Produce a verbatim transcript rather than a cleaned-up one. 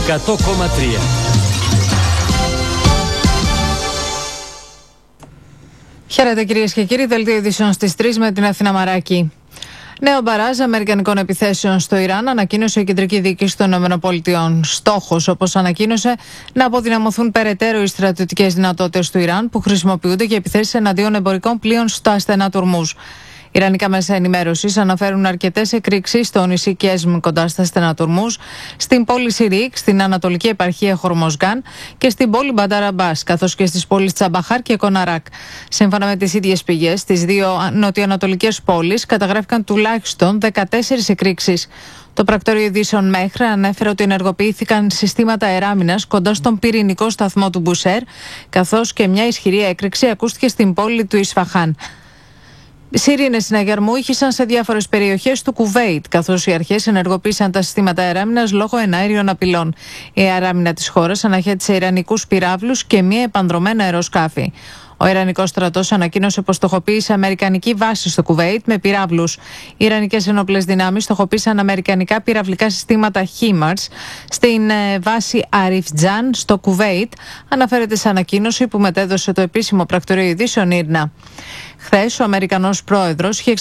εκατό κόμμα τρία. Χαίρετε κυρίες και κύριοι, δελτίο ειδήσεων στις τρεις με την Αθήνα Μαράκη. Νέο μπαράζ αμερικανικών επιθέσεων στο Ιράν ανακοίνωσε η Κεντρική Διοίκηση των ΗΠΑ. Στόχος, όπως ανακοίνωσε, να αποδυναμωθούν περαιτέρω οι στρατιωτικές δυνατότητες του Ιράν που χρησιμοποιούνται για επιθέσεις εναντίον εμπορικών πλοίων στα στενά του Ορμούζ. Ιρανικά μέσα ενημέρωσης αναφέρουν αρκετές εκρήξεις στο νησί Κέσμ κοντά στα στενά του Ορμούζ, στην πόλη Σιρίκ, στην ανατολική επαρχία Χορμοζγκάν και στην πόλη Μπαντάρ Αμπάς, καθώς και στις πόλεις Τσαμπαχάρ και Κοναράκ. Σύμφωνα με τις ίδιες πηγές, στις δύο νοτιοανατολικές πόλεις καταγράφηκαν τουλάχιστον δεκατέσσερις εκρήξεις. Το πρακτορείο ειδήσεων Μέχρ ανέφερε ότι ενεργοποιήθηκαν συστήματα αεράμινας κοντά στον πυρηνικό σταθμό του Μπουσέρ, καθώς και μια ισχυρή έκρηξη ακούστηκε στην πόλη του Ισφαχάν. Σιρήνες συναγερμού ήχησαν σε διάφορες περιοχές του Κουβέιτ, καθώς οι αρχές ενεργοποίησαν τα συστήματα αεράμινας λόγω εναέριων απειλών. Η αεράμινα της χώρας αναχέτησε ιρανικούς πυράβλους και μία επανδρομένα αεροσκάφη. Ο Ιρανικός στρατός ανακοίνωσε πως στοχοποίησε αμερικανική βάση στο Κουβέιτ με πυράβλους. Οι Ιρανικές ενόπλες δυνάμεις στοχοποίησαν αμερικανικά πυραυλικά συστήματα χίμαρς στην ε, βάση Αριφτζάν στο Κουβέιτ, αναφέρεται σε ανακοίνωση που μετέδωσε το επίσημο πρακτορείο ειδήσεων Ίρνα. Χθες, ο Αμερικανός πρόεδρος είχε